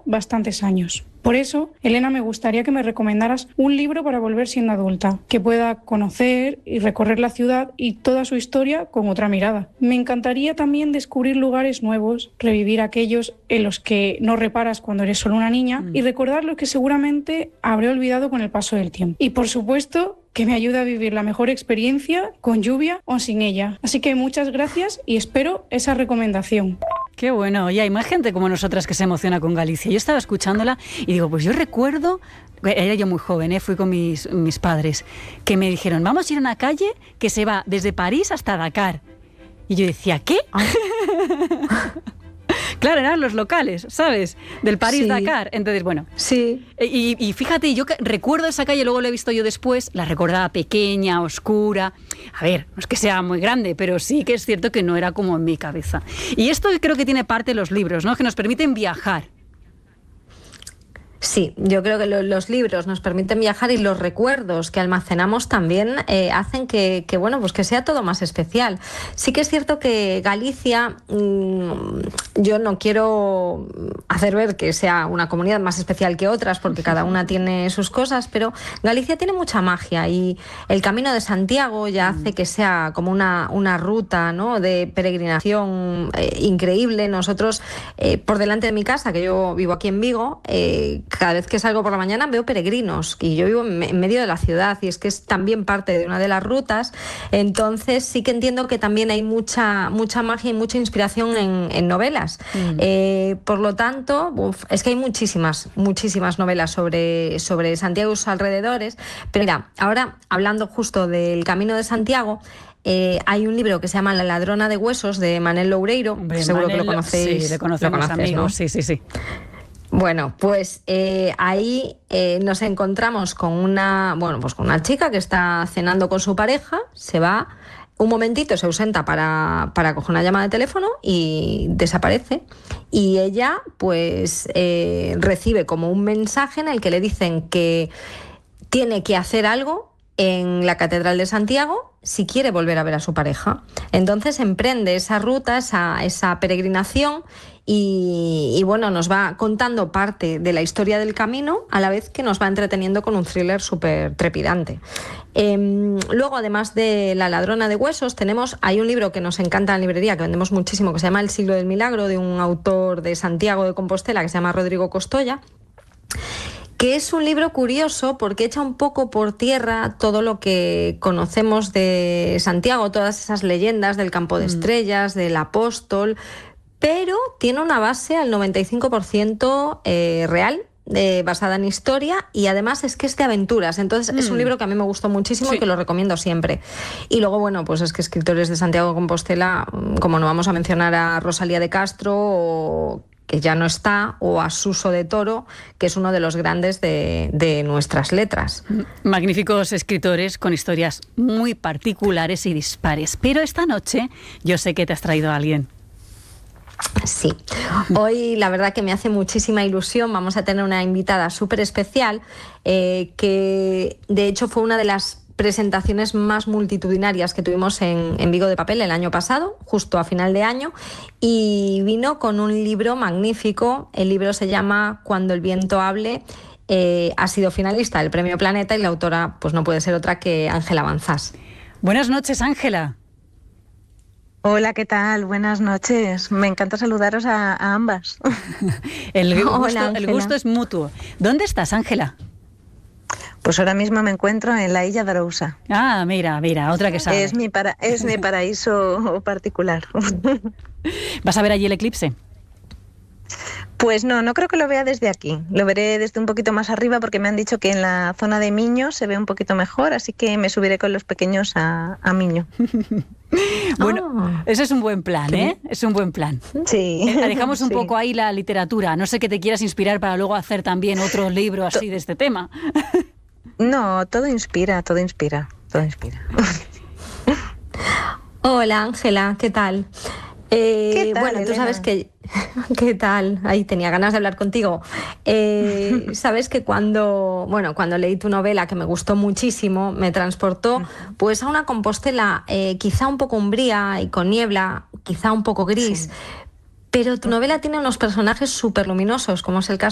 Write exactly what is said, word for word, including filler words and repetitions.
bastantes años. Por eso, Elena, me gustaría que me recomendaras un libro para volver siendo adulta, que pueda conocer y recorrer la ciudad y toda su historia con otra mirada. Me encantaría también descubrir lugares nuevos, revivir aquellos en los que no reparas cuando eres solo una niña mm. y recordar lo que seguramente habré olvidado con el paso del tiempo. Y por supuesto, que me ayude a vivir la mejor experiencia con lluvia o sin ella. Así que muchas gracias y espero esa recomendación. Qué bueno, y hay más gente como nosotras que se emociona con Galicia. Yo estaba escuchándola y digo, pues yo recuerdo, era yo muy joven, ¿eh? Fui con mis, mis padres, que me dijeron, vamos a ir a una calle que se va desde París hasta Dakar. Y yo decía, ¿qué? Claro, eran los locales, ¿sabes? Del París-Dakar. Sí. Entonces, bueno. Sí. Y, y fíjate, yo recuerdo esa calle, luego la he visto yo después, la recordaba pequeña, oscura. A ver, no es que sea muy grande, pero sí que es cierto que no era como en mi cabeza. Y esto creo que tiene parte de los libros, ¿no? Que nos permiten viajar. Sí, yo creo que lo, los libros nos permiten viajar y los recuerdos que almacenamos también eh, hacen que, que, bueno, pues que sea todo más especial. Sí que es cierto que Galicia, mmm, yo no quiero hacer ver que sea una comunidad más especial que otras, porque cada una tiene sus cosas, pero Galicia tiene mucha magia y el Camino de Santiago ya hace que sea como una, una ruta, ¿no?, de peregrinación eh, increíble. Nosotros, eh, por delante de mi casa, que yo vivo aquí en Vigo, eh, cada vez que salgo por la mañana veo peregrinos y yo vivo en medio de la ciudad y es que es también parte de una de las rutas. Entonces sí que entiendo que también hay mucha, mucha magia y mucha inspiración en, en novelas. Mm. Eh, por lo tanto, uf, es que hay muchísimas, muchísimas novelas sobre, sobre Santiago y sus alrededores. Pero mira, ahora hablando justo del Camino de Santiago, Eh, hay un libro que se llama La ladrona de huesos, de Manel Loureiro. Hombre, seguro Manel, que lo conocéis. Sí, le conocemos, lo conoces, amigos, ¿no? Sí, sí, sí. Bueno, pues eh, ahí eh, nos encontramos con una, bueno, pues con una chica que está cenando con su pareja, se va un momentito, se ausenta para, para coger una llamada de teléfono y desaparece. Y ella pues eh, recibe como un mensaje en el que le dicen que tiene que hacer algo en la Catedral de Santiago si quiere volver a ver a su pareja. Entonces emprende esa ruta, esa, esa peregrinación y, y bueno, nos va contando parte de la historia del camino a la vez que nos va entreteniendo con un thriller súper trepidante. Eh, luego, además de La ladrona de huesos, tenemos, hay un libro que nos encanta en la librería, que vendemos muchísimo, que se llama El siglo del milagro, de un autor de Santiago de Compostela que se llama Rodrigo Costoya, que es un libro curioso porque echa un poco por tierra todo lo que conocemos de Santiago, todas esas leyendas del campo de estrellas, del apóstol, pero tiene una base al noventa y cinco por ciento eh, real, eh, basada en historia, y además es que es de aventuras. Entonces mm. es un libro que a mí me gustó muchísimo sí. y que lo recomiendo siempre. Y luego, bueno, pues es que escritores de Santiago de Compostela, como no vamos a mencionar a Rosalía de Castro, o que ya no está, o a Suso de Toro, que es uno de los grandes de, de nuestras letras. Magníficos escritores con historias muy particulares y dispares. Pero esta noche yo sé que te has traído a alguien. Sí, hoy la verdad que me hace muchísima ilusión. Vamos a tener una invitada súper especial, eh, que de hecho fue una de las presentaciones más multitudinarias que tuvimos en, en Vigo de Papel el año pasado, justo a final de año, y vino con un libro magnífico. El libro se llama Cuando el viento hable. Eh, ha sido finalista del Premio Planeta y la autora pues no puede ser otra que Ángela Banzás. Buenas noches, Ángela. Hola, ¿qué tal? Buenas noches. Me encanta saludaros a, a ambas. el, gusto, Hola, el gusto es mutuo. ¿Dónde estás, Ángela? Pues ahora mismo me encuentro en la Illa de Arousa. Ah, mira, mira, otra que sabe. Es mi, para, es mi paraíso particular. ¿Vas a ver allí el eclipse? Pues no, no creo que lo vea desde aquí. Lo veré desde un poquito más arriba porque me han dicho que en la zona de Miño se ve un poquito mejor, así que me subiré con los pequeños a, a Miño. Bueno, oh. ese es un buen plan, ¿sí? ¿eh? Es un buen plan. Sí. Eh, dejamos un sí. poco ahí la literatura. No sé que te quieras inspirar para luego hacer también otro libro así de este tema. No, todo inspira, todo inspira, todo inspira. Hola, Ángela, ¿qué tal? Eh, ¿Qué tal, bueno, Elena? Tú sabes que... ¿Qué tal? Ahí tenía ganas de hablar contigo. Eh, sabes que cuando, bueno, cuando leí tu novela, que me gustó muchísimo, me transportó pues a una Compostela eh, quizá un poco umbría y con niebla, quizá un poco gris, sí. Pero tu novela tiene unos personajes súper luminosos, como es el caso